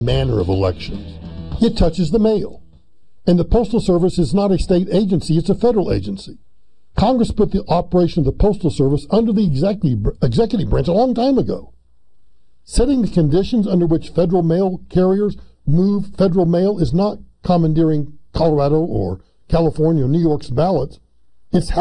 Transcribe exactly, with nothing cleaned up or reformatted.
manner of elections. It touches the mail. And the Postal Service is not a state agency, it's a federal agency. Congress put the operation of the Postal Service under the executive, executive branch a long time ago. Setting the conditions under which federal mail carriers move federal mail is not commandeering Colorado or California or New York's ballots. It's how